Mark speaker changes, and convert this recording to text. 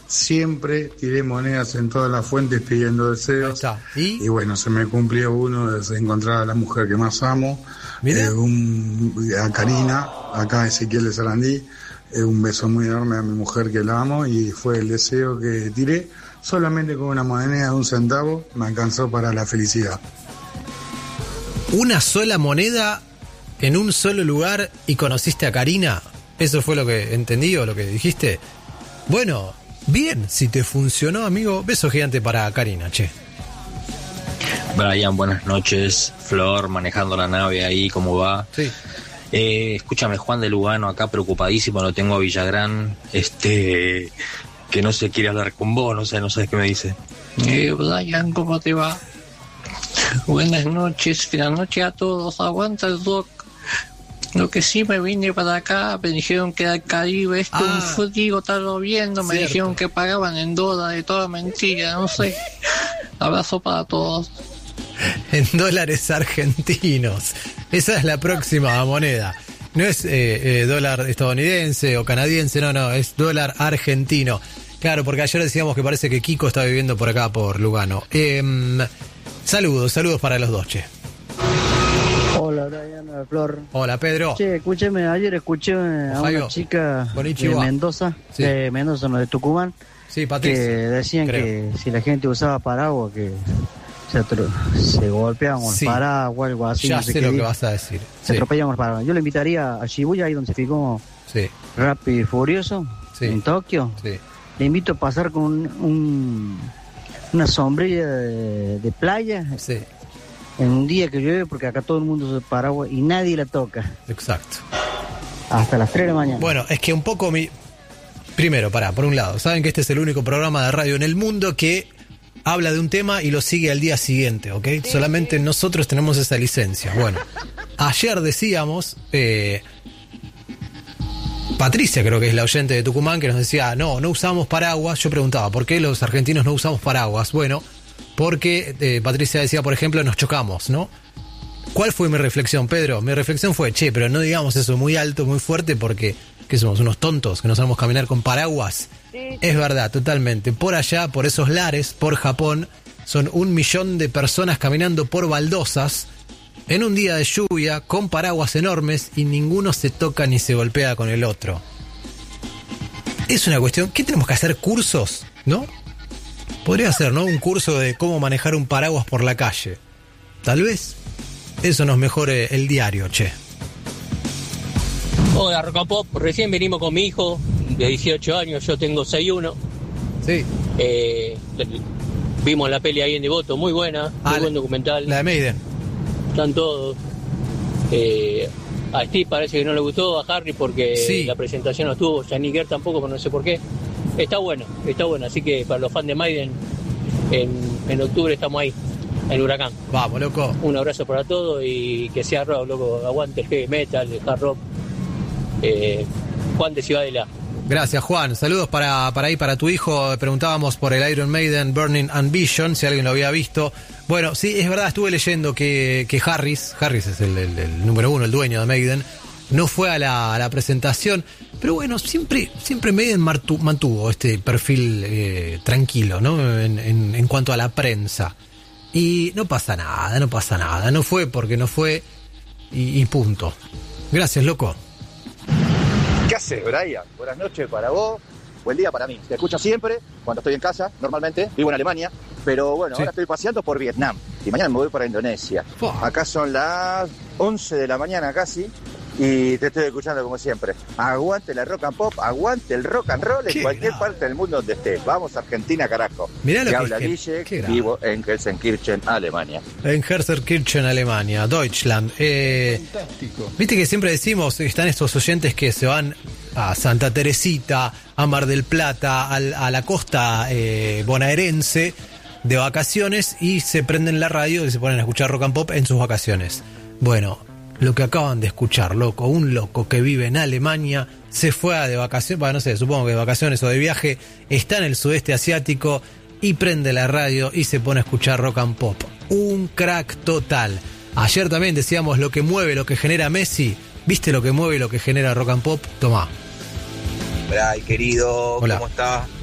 Speaker 1: siempre tiré monedas en todas las fuentes pidiendo deseos. Y bueno, se me cumplió uno de encontrar a la mujer que más amo, a Karina, acá Ezequiel de Sarandí. Un beso muy enorme a mi mujer que la amo, y fue el deseo que tiré. Solamente con una moneda de 1 centavo me alcanzó para la felicidad.
Speaker 2: ¿Una sola moneda en un solo lugar y conociste a Karina? ¿Eso fue lo que entendí o lo que dijiste? Bueno, bien, si te funcionó, amigo, beso gigante para Karina, che.
Speaker 3: Brian, buenas noches. Flor, manejando la nave ahí, ¿cómo va?
Speaker 2: Sí.
Speaker 3: Escúchame, Juan de Lugano, acá preocupadísimo, lo tengo a Villagrán, que no se quiere hablar con vos, no sabes qué me dice.
Speaker 4: Brian, ¿cómo te va? Buenas noches a todos, aguanta el doc. Lo que sí, me vine para acá, me dijeron que al Caribe un frío está lloviendo, me dijeron que pagaban en dólares, toda mentira, no sé. Abrazo para todos.
Speaker 2: En dólares argentinos. Esa es la próxima moneda. No es dólar estadounidense o canadiense, no, es dólar argentino. Claro, porque ayer decíamos que parece que Kiko está viviendo por acá, por Lugano. Saludos para los dos, che.
Speaker 5: Hola, Brian, Flor.
Speaker 2: Hola, Pedro.
Speaker 5: Che, escúcheme, ayer escuché a una chica de Mendoza,
Speaker 2: sí.
Speaker 5: De Mendoza, no, de Tucumán,
Speaker 2: sí, Patricia,
Speaker 5: que decían que si la gente usaba paraguas, que se golpeaban con el paraguas o algo así.
Speaker 2: Ya
Speaker 5: no sé
Speaker 2: sé lo que vas a decir.
Speaker 5: Se atropellaban con el paraguas. Yo le invitaría a Shibuya, ahí donde se filmó Rápido y Furioso, en Tokio. Sí. Le invito a pasar con una sombrilla de playa. Sí. En un día que llueve, porque acá todo el mundo usa paraguas y nadie la toca.
Speaker 2: Exacto.
Speaker 5: Hasta las 3 de la mañana.
Speaker 2: Bueno, es que un poco Primero, por un lado, saben que este es el único programa de radio en el mundo que habla de un tema y lo sigue al día siguiente, ¿ok? Sí. Solamente nosotros tenemos esa licencia. Bueno, ayer decíamos... Patricia, creo que es la oyente de Tucumán, que nos decía, no usamos paraguas. Yo preguntaba, ¿por qué los argentinos no usamos paraguas? Bueno, porque Patricia decía, por ejemplo, nos chocamos, ¿no? ¿Cuál fue mi reflexión, Pedro? Mi reflexión fue, pero no digamos eso muy alto, muy fuerte, porque, ¿qué somos? ¿Unos tontos que no sabemos caminar con paraguas? Sí. Es verdad, totalmente. Por allá, por esos lares, por Japón, son 1 millón de personas caminando por baldosas en un día de lluvia, con paraguas enormes, y ninguno se toca ni se golpea con el otro. Es una cuestión... ¿Qué tenemos que hacer? ¿Cursos? ¿No? Podría ser, ¿no? Un curso de cómo manejar un paraguas por la calle. Tal vez eso nos mejore el diario, che.
Speaker 6: Hola, Rock and Pop. Recién venimos con mi hijo de 18 años, yo tengo 6'1". Sí. Vimos la peli ahí en Devoto, muy buena, muy buen documental.
Speaker 2: La de Maiden.
Speaker 6: Están todos. A Steve parece que no le gustó, a Harry porque la presentación no estuvo, Janine Kerr tampoco, pero no sé por qué. Está bueno, así que para los fans de Maiden, en octubre estamos ahí, en Huracán.
Speaker 2: Vamos, loco.
Speaker 6: Un abrazo para todos y que sea rock, loco, aguante el heavy metal, el hard rock. Juan de Ciudadela.
Speaker 2: Gracias, Juan. Saludos para tu hijo. Preguntábamos por el Iron Maiden Burning Ambition, si alguien lo había visto. Bueno, sí, es verdad, estuve leyendo que Harris es el número 1, el dueño de Maiden, no fue a la presentación. Pero bueno, siempre Maiden mantuvo este perfil tranquilo, ¿no? En cuanto a la prensa. Y no pasa nada. No fue porque no fue y punto. Gracias, loco.
Speaker 7: ¿Qué haces, Brian? Buenas noches para vos, buen día para mí. Te escucho siempre, cuando estoy en casa, normalmente, vivo en Alemania, pero bueno, ahora estoy paseando por Vietnam y mañana me voy para Indonesia. Acá son las 11 de la mañana casi y te estoy escuchando como siempre. Aguante la rock and pop, aguante el rock and roll en cualquier parte del mundo donde estés. Vamos a Argentina, carajo.
Speaker 2: Mirá lo que
Speaker 7: habla Guille, vivo en Gelsenkirchen, Alemania.
Speaker 2: En Gelsenkirchen, Alemania, Deutschland.
Speaker 8: Fantástico.
Speaker 2: Viste que siempre decimos, están estos oyentes que se van a Santa Teresita, a Mar del Plata, a la costa bonaerense de vacaciones y se prenden la radio y se ponen a escuchar rock and pop en sus vacaciones. Bueno, lo que acaban de escuchar, loco, un loco que vive en Alemania, se fue de vacaciones, bueno, no sé, supongo que de vacaciones o de viaje, está en el sudeste asiático y prende la radio y se pone a escuchar rock and pop. Un crack total. Ayer también decíamos lo que mueve, lo que genera Messi. ¿Viste lo que mueve y lo que genera rock and pop? Tomá.
Speaker 9: Hola, querido,
Speaker 2: hola.
Speaker 9: ¿Cómo estás?